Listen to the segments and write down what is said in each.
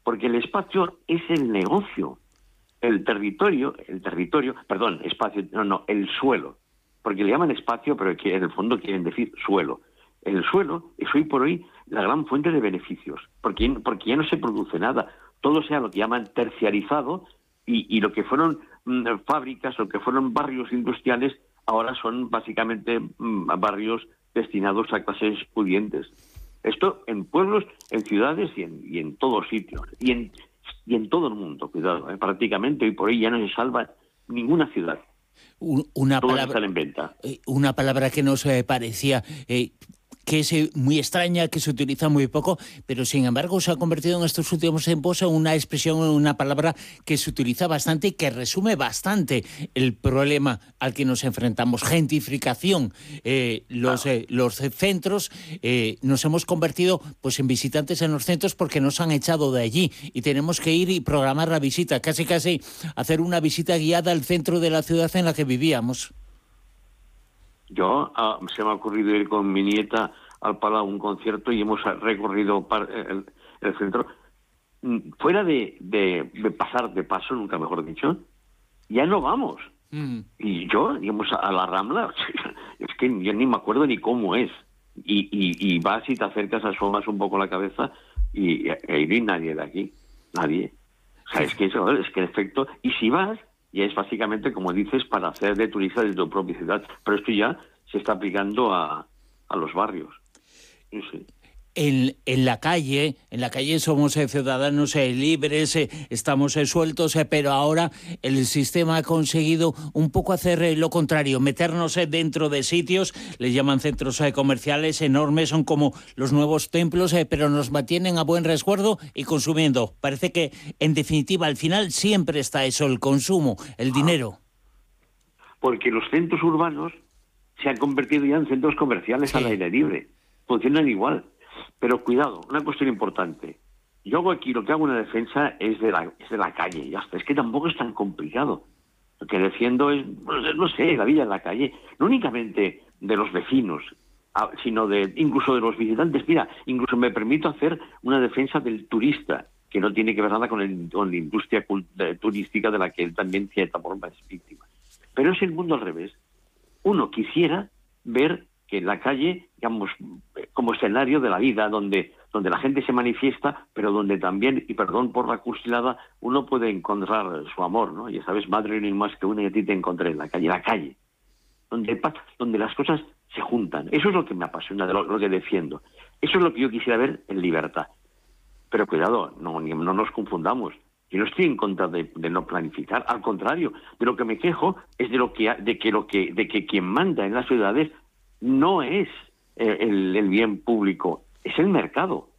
porque el espacio es el negocio. El suelo, porque le llaman espacio, pero que en el fondo quieren decir suelo. El suelo es hoy por hoy la gran fuente de beneficios, porque ya no se produce nada. Todo sea lo que llaman terciarizado, y lo que fueron fábricas, lo que fueron barrios industriales, ahora son básicamente barrios destinados a clases pudientes. Esto en pueblos, en ciudades y en todos sitios. Y en todo el mundo, cuidado, prácticamente hoy por hoy ya no se salva ninguna ciudad. Una Todas palabra, están en venta. Una palabra que nos parecía que es muy extraña, que se utiliza muy poco, pero sin embargo se ha convertido en estos últimos tiempos en una expresión, en una palabra que se utiliza bastante y que resume bastante el problema al que nos enfrentamos. Gentrificación. Los centros, nos hemos convertido pues en visitantes en los centros porque nos han echado de allí y tenemos que ir y programar la visita, casi hacer una visita guiada al centro de la ciudad en la que vivíamos. Yo se me ha ocurrido ir con mi nieta al Palau a un concierto y hemos recorrido el centro. Fuera de pasar de paso, nunca mejor dicho, ya no vamos. Y yo, digamos, a la Rambla, es que yo ni me acuerdo ni cómo es. Y vas y te acercas, asomas un poco la cabeza y ahí no hay nadie de aquí. Nadie. O sea, es que en efecto, y si vas, y es básicamente, como dices, para hacer de turista de tu propia ciudad. Pero esto ya se está aplicando a los barrios. Sí. En la calle somos ciudadanos libres, estamos sueltos, pero ahora el sistema ha conseguido un poco hacer lo contrario, meternos dentro de sitios, les llaman centros comerciales enormes, son como los nuevos templos, pero nos mantienen a buen resguardo y consumiendo. Parece que, en definitiva, al final siempre está eso, el consumo, el dinero. Porque los centros urbanos se han convertido ya en centros comerciales al aire libre. Funcionan igual. Pero cuidado, una cuestión importante. Yo hago aquí, lo que hago en la defensa es de la calle, ya está. Es que tampoco es tan complicado. Lo que defiendo es, no sé, la vida en la calle. No únicamente de los vecinos, sino incluso de los visitantes. Mira, incluso me permito hacer una defensa del turista, que no tiene que ver nada con la industria turística de la que él también, cierta forma, es víctima. Pero es el mundo al revés. Uno quisiera ver que en la calle, digamos, como escenario de la vida, donde la gente se manifiesta, pero donde también, y perdón por la cursilada, uno puede encontrar su amor, ¿no? Ya sabes, madre no hay más que una y a ti te encontré en la calle, donde las cosas se juntan. Eso es lo que me apasiona, de lo que defiendo. Eso es lo que yo quisiera ver en libertad. Pero cuidado, no nos confundamos. Yo no estoy en contra de no planificar, al contrario, de lo que me quejo es de que quien manda en las ciudades no es el bien público, es el mercado.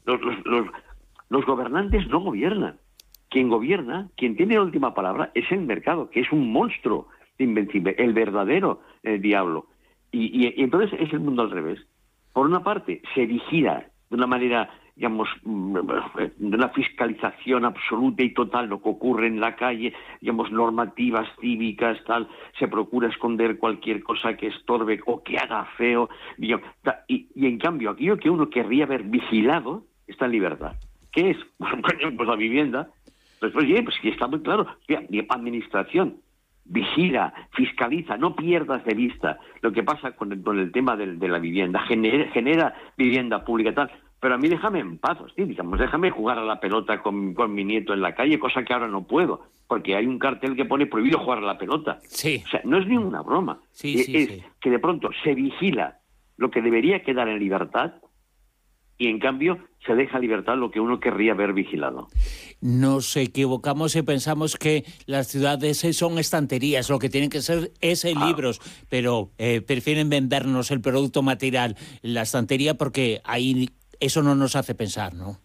Los gobernantes no gobiernan. Quien gobierna, quien tiene la última palabra, es el mercado, que es un monstruo invencible, el verdadero diablo. Y entonces es el mundo al revés. Por una parte, se vigila de una manera, digamos, de una fiscalización absoluta y total lo que ocurre en la calle, digamos, normativas cívicas, tal, se procura esconder cualquier cosa que estorbe o que haga feo, digamos, y en cambio, aquello que uno querría ver vigilado está en libertad. ¿Qué es? Pues la vivienda. Pues que está muy claro. Administración, vigila, fiscaliza, no pierdas de vista lo que pasa con el tema de la vivienda, genera vivienda pública, tal. Pero a mí déjame en paz, ¿sí? Digamos, déjame jugar a la pelota con mi nieto en la calle, cosa que ahora no puedo, porque hay un cartel que pone prohibido jugar a la pelota. Sí. O sea, no es ninguna broma. Sí. Que de pronto se vigila lo que debería quedar en libertad y en cambio se deja libertad lo que uno querría ver vigilado. Nos equivocamos y pensamos que las ciudades son estanterías, lo que tienen que ser es libros, pero prefieren vendernos el producto material, la estantería, porque ahí eso no nos hace pensar, ¿no?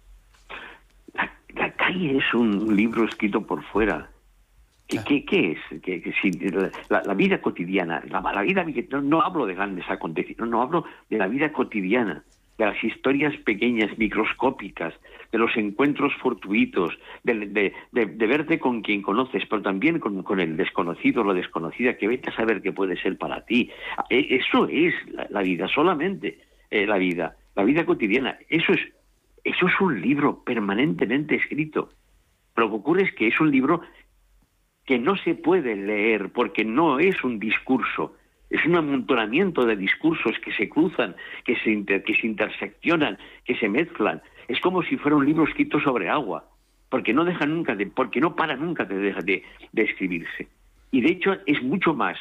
La calle es un libro escrito por fuera. ¿Qué es? La vida cotidiana, la vida, no hablo de grandes acontecimientos, no hablo de la vida cotidiana, de las historias pequeñas, microscópicas, de los encuentros fortuitos, de verte con quien conoces, pero también con el desconocido o la desconocida, que vete a saber qué puede ser para ti. Eso es la vida, solamente la vida cotidiana. Eso Eso es un libro permanentemente escrito. Lo que ocurre es que es un libro que no se puede leer porque no es un discurso, es un amontonamiento de discursos que se cruzan, que se interseccionan, que se mezclan. Es como si fuera un libro escrito sobre agua, porque no para nunca de escribirse. Y de hecho es mucho más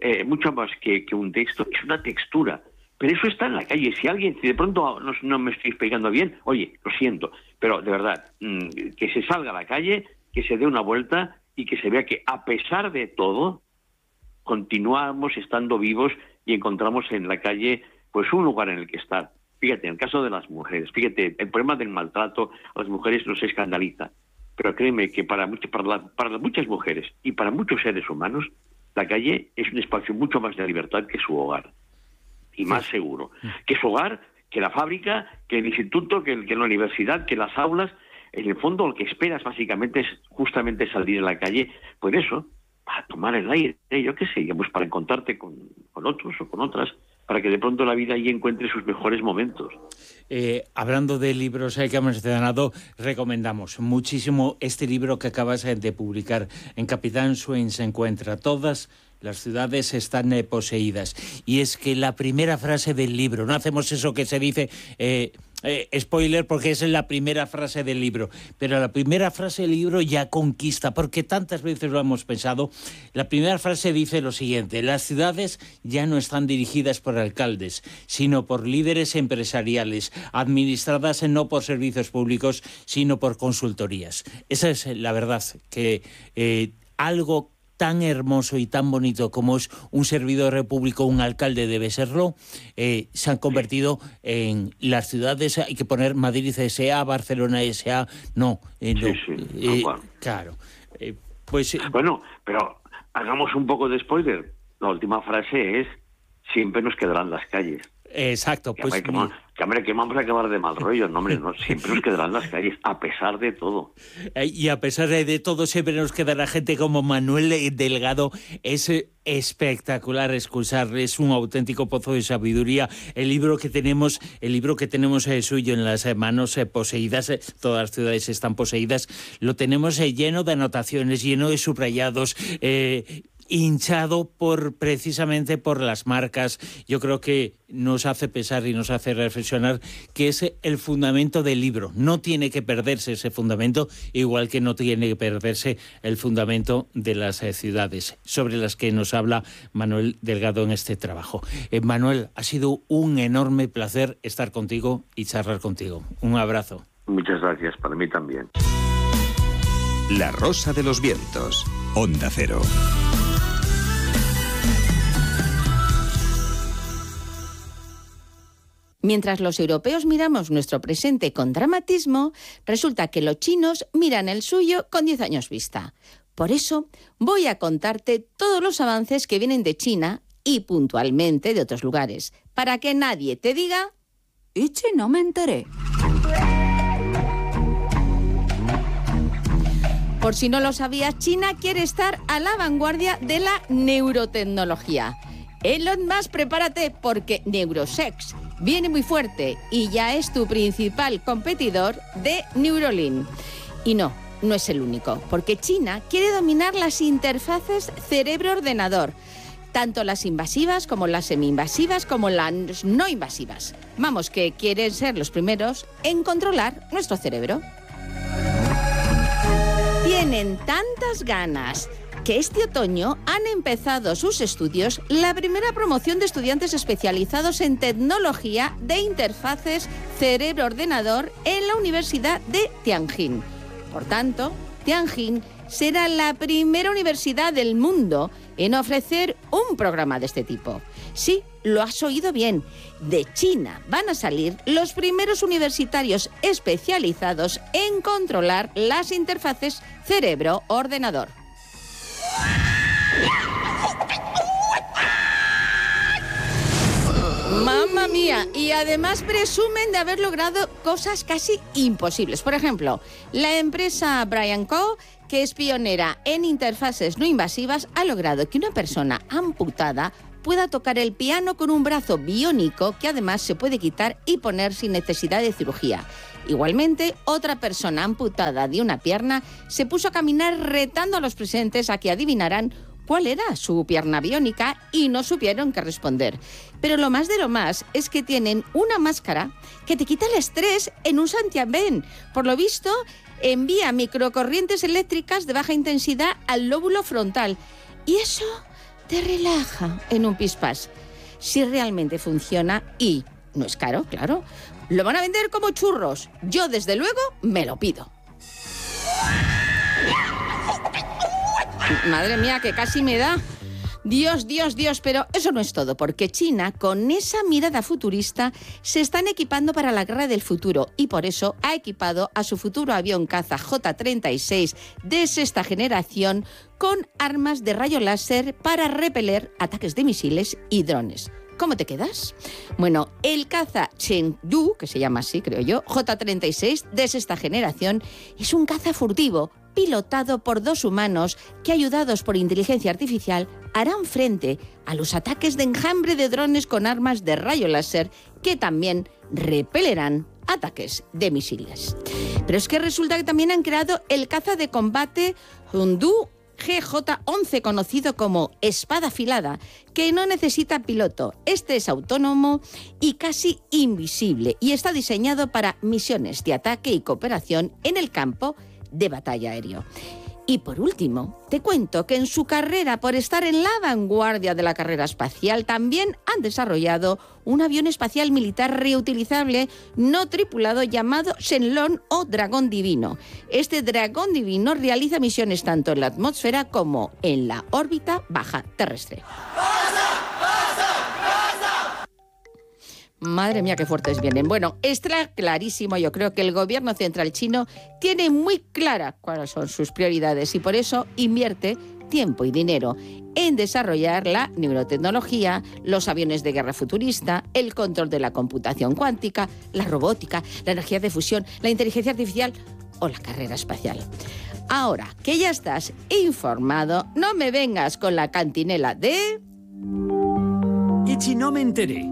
que un texto, es una textura. Pero eso está en la calle. Si de pronto no me estoy explicando bien, oye, lo siento, pero de verdad, que se salga a la calle, que se dé una vuelta y que se vea que a pesar de todo, continuamos estando vivos y encontramos en la calle pues un lugar en el que estar. Fíjate, en el caso de las mujeres, fíjate, el problema del maltrato a las mujeres nos escandaliza. Pero créeme que para muchas mujeres y para muchos seres humanos, la calle es un espacio mucho más de libertad que su hogar. Y más seguro. Que su hogar, que la fábrica, que el instituto, que la universidad, que las aulas. En el fondo lo que esperas básicamente es justamente salir a la calle, pues eso, para tomar el aire, yo qué sé, pues para encontrarte con otros o con otras, para que de pronto la vida ahí encuentre sus mejores momentos. Hablando de libros que hemos mencionado, recomendamos muchísimo este libro que acabas de publicar. En Capitán Swing se encuentra todas las ciudades están poseídas. Y es que la primera frase del libro, no hacemos eso que se dice... spoiler, porque esa es la primera frase del libro, pero la primera frase del libro ya conquista, porque tantas veces lo hemos pensado. La primera frase dice lo siguiente: las ciudades ya no están dirigidas por alcaldes, sino por líderes empresariales, administradas no por servicios públicos, sino por consultorías. Esa es la verdad, que algo tan hermoso y tan bonito como es un servidor público, un alcalde debe serlo, se han convertido en las ciudades. Hay que poner Madrid S.A., Barcelona S.A., no. Claro. Bueno, pero hagamos un poco de spoiler. La última frase es: siempre nos quedarán las calles. Exacto. Que vamos a acabar de mal rollo, no, hombre, no, siempre nos quedarán las calles, a pesar de todo. Y a pesar de todo, siempre nos quedará gente como Manuel Delgado. Es espectacular escucharle, es un auténtico pozo de sabiduría. El libro que tenemos suyo en las manos, poseídas, todas las ciudades están poseídas, lo tenemos lleno de anotaciones, lleno de subrayados, hinchado precisamente por las marcas. Yo creo que nos hace pensar y nos hace reflexionar que es el fundamento del libro. No tiene que perderse ese fundamento, igual que no tiene que perderse el fundamento de las ciudades, sobre las que nos habla Manuel Delgado en este trabajo. Manuel, ha sido un enorme placer estar contigo y charlar contigo. Un abrazo. Muchas gracias, para mí también. La Rosa de los Vientos, Onda Cero. Mientras los europeos miramos nuestro presente con dramatismo, resulta que los chinos miran el suyo con 10 años vista. Por eso voy a contarte todos los avances que vienen de China y puntualmente de otros lugares, para que nadie te diga: Ichi, no me enteré. Por si no lo sabías, China quiere estar a la vanguardia de la neurotecnología. Elon Musk, prepárate, porque Neurosex viene muy fuerte y ya es tu principal competidor de Neuralink. Y no es el único, porque China quiere dominar las interfaces cerebro-ordenador, tanto las invasivas como las semi-invasivas como las no invasivas. Vamos, que quieren ser los primeros en controlar nuestro cerebro. Tienen tantas ganas que este otoño han empezado sus estudios la primera promoción de estudiantes especializados en tecnología de interfaces cerebro-ordenador en la Universidad de Tianjin. Por tanto, Tianjin será la primera universidad del mundo en ofrecer un programa de este tipo. Sí, lo has oído bien. De China van a salir los primeros universitarios especializados en controlar las interfaces cerebro-ordenador. ¡Mamma mía! Y además presumen de haber logrado cosas casi imposibles. Por ejemplo, la empresa Brian Co., que es pionera en interfaces no invasivas, ha logrado que una persona amputada pueda tocar el piano con un brazo biónico que además se puede quitar y poner sin necesidad de cirugía. Igualmente, otra persona amputada de una pierna se puso a caminar retando a los presentes a que adivinaran cuál era su pierna biónica y no supieron qué responder. Pero lo más de lo más es que tienen una máscara que te quita el estrés en un santiamén. Por lo visto, envía microcorrientes eléctricas de baja intensidad al lóbulo frontal y eso te relaja en un pispás. Si realmente funciona y no es caro, claro, lo van a vender como churros. Yo, desde luego, me lo pido. Madre mía, que casi me da. Dios, pero eso no es todo, porque China, con esa mirada futurista, se están equipando para la guerra del futuro y por eso ha equipado a su futuro avión caza J-36 de sexta generación con armas de rayo láser para repeler ataques de misiles y drones. ¿Cómo te quedas? Bueno, el caza Chengdu, que se llama así, creo yo, J-36 de sexta generación, es un caza furtivo pilotado por 2 humanos que, ayudados por inteligencia artificial, harán frente a los ataques de enjambre de drones con armas de rayo láser que también repelerán ataques de misiles. Pero es que resulta que también han creado el caza de combate Chengdu GJ-11, conocido como espada afilada, que no necesita piloto. Este es autónomo y casi invisible y está diseñado para misiones de ataque y cooperación en el campo de batalla aéreo. Y por último, te cuento que en su carrera por estar en la vanguardia de la carrera espacial también han desarrollado un avión espacial militar reutilizable no tripulado llamado Shenlong o Dragón Divino. Este Dragón Divino realiza misiones tanto en la atmósfera como en la órbita baja terrestre. Madre mía, qué fuertes vienen. Bueno, está clarísimo, yo creo que el gobierno central chino tiene muy clara cuáles son sus prioridades y por eso invierte tiempo y dinero en desarrollar la neurotecnología, los aviones de guerra futurista, el control de la computación cuántica, la robótica, la energía de fusión, la inteligencia artificial o la carrera espacial. Ahora que ya estás informado, no me vengas con la cantinela de... Y si no me enteré.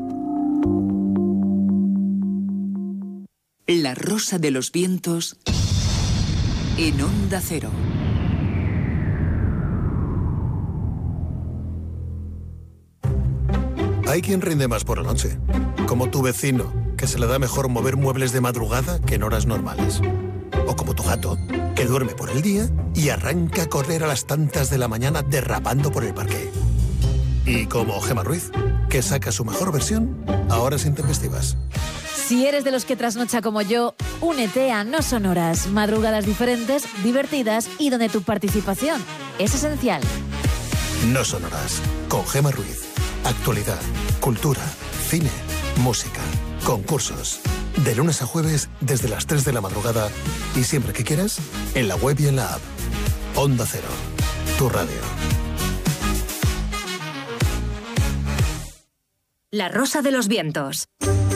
La Rosa de los Vientos en Onda Cero. Hay quien rinde más por la noche, como tu vecino, que se le da mejor mover muebles de madrugada que en horas normales. O como tu gato, que duerme por el día y arranca a correr a las tantas de la mañana derrapando por el parque. Y como Gemma Ruiz, que saca su mejor versión a horas intempestivas. Si eres de los que trasnocha como yo, únete a No Sonoras, madrugadas diferentes, divertidas y donde tu participación es esencial. No Sonoras, con Gemma Ruiz. Actualidad, cultura, cine, música, concursos. De lunes a jueves desde las 3 de la madrugada y siempre que quieras, en la web y en la app. Onda Cero, tu radio. La Rosa de los Vientos.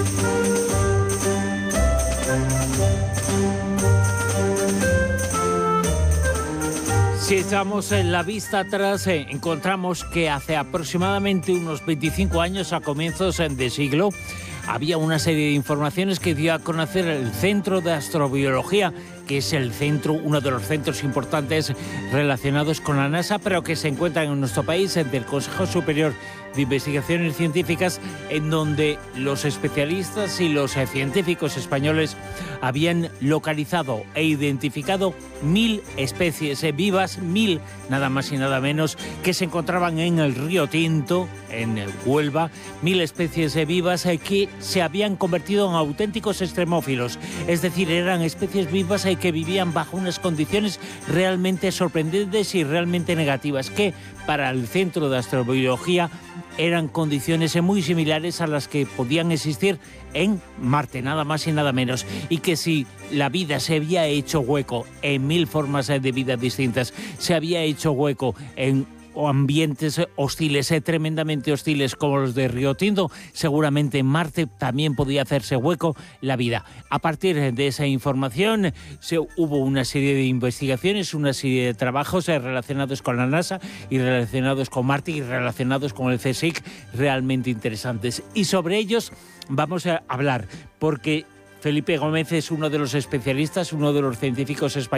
Si echamos la vista atrás, encontramos que hace aproximadamente unos 25 años, a comienzos de siglo, había una serie de informaciones que dio a conocer el Centro de Astrobiología, que es uno de los centros importantes relacionados con la NASA, pero que se encuentra en nuestro país, del Consejo Superior de Investigaciones Científicas, en donde los especialistas y los científicos españoles habían localizado e identificado 1000 especies vivas, 1000 nada más y nada menos, que se encontraban en el río Tinto, en Huelva, 1000 especies vivas que se habían convertido en auténticos extremófilos, es decir, eran especies vivas que vivían bajo unas condiciones realmente sorprendentes y realmente negativas, que para el Centro de Astrobiología eran condiciones muy similares a las que podían existir en Marte, nada más y nada menos, y que si la vida se había hecho hueco en 1000 formas de vida distintas, se había hecho hueco en ambientes hostiles, tremendamente hostiles como los de Río Tinto, seguramente en Marte también podía hacerse hueco la vida. A partir de esa información hubo una serie de investigaciones, una serie de trabajos relacionados con la NASA y relacionados con Marte y relacionados con el CSIC realmente interesantes. Y sobre ellos vamos a hablar porque Felipe Gómez es uno de los especialistas, uno de los científicos españoles